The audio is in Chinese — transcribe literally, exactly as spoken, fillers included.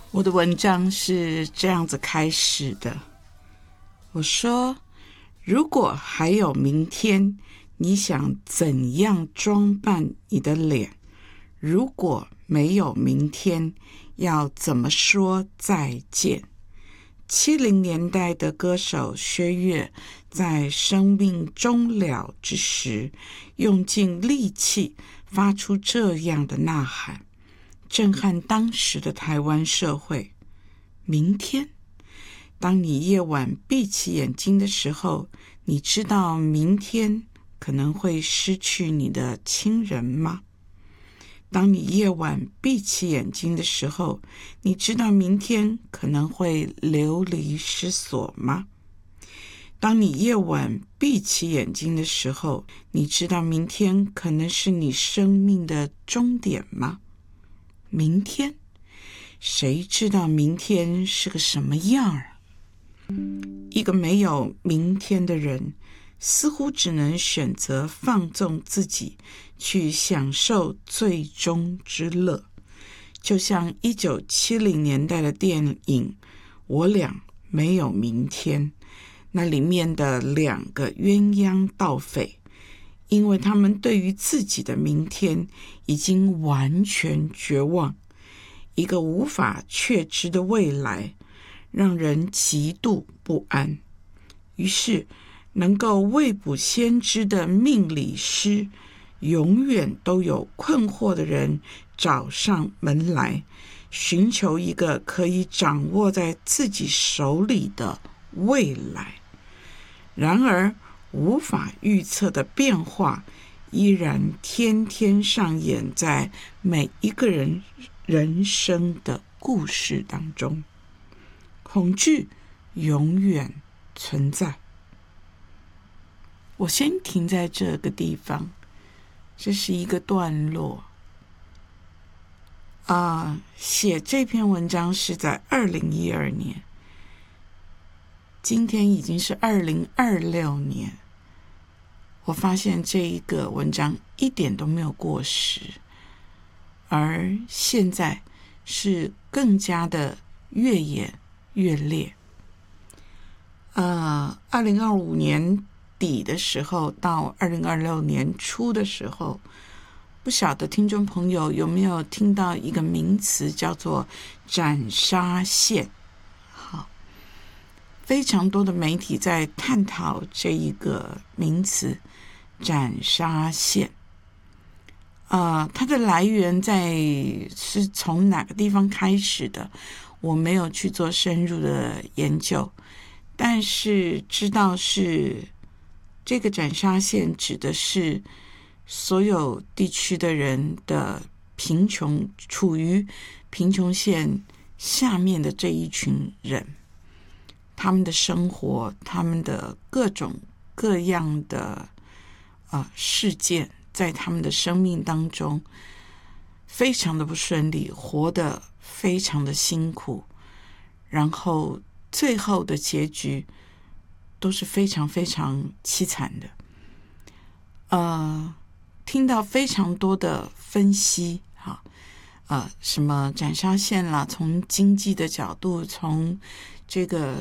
我的文章是这样子开始的，我说，如果还有明天，你想怎样装扮你的脸？如果没有明天，要怎么说再见？七零年代的歌手薛岳在生命终了之时，用尽力气发出这样的呐喊，震撼当时的台湾社会。明天，当你夜晚闭起眼睛的时候，你知道明天可能会失去你的亲人吗？当你夜晚闭起眼睛的时候，你知道明天可能会流离失所吗？当你夜晚闭起眼睛的时候，你知道明天可能是你生命的终点吗？明天，谁知道明天是个什么样儿？一个没有明天的人，似乎只能选择放纵自己，去享受最终之乐。就像一九七零年代的电影《我俩没有明天》，那里面的两个鸳鸯盗匪，因为他们对于自己的明天已经完全绝望，一个无法确知的未来让人极度不安。于是能够未卜先知的命理师，永远都有困惑的人找上门来，寻求一个可以掌握在自己手里的未来。然而无法预测的变化依然天天上演在每一个人人生的故事当中，恐惧永远存在。我先停在这个地方，这是一个段落。啊、呃，写这篇文章是在二零一二年，今天已经是二零二六年。我发现这一个文章一点都没有过时，而现在是更加的越演越烈。呃，二零二五年底的时候到二零二六年初的时候，不晓得听众朋友有没有听到一个名词叫做斩杀线。好，非常多的媒体在探讨这一个名词斩杀线。呃，它的来源在是从哪个地方开始的，我没有去做深入的研究，但是知道是这个斩杀线指的是所有地区的人的贫穷，处于贫穷线下面的这一群人，他们的生活，他们的各种各样的呃事件，在他们的生命当中非常的不顺利，活得非常的辛苦，然后最后的结局都是非常非常凄惨的。呃，听到非常多的分析，哈，呃，什么斩杀线啦，从经济的角度，从这个